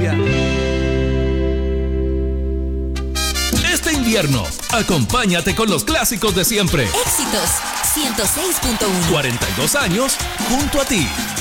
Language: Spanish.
Colombia. Este invierno, acompáñate con los clásicos de siempre. Éxitos 106.1. 42 años junto a ti.